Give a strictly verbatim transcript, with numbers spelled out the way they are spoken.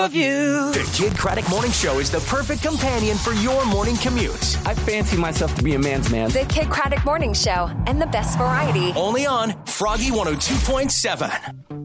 of you. The Kid Craddock Morning Show is the perfect companion for your morning commute. I fancy myself to be a man's man. The Kid Craddock Morning Show and the best variety. Only on Froggy one oh two point seven.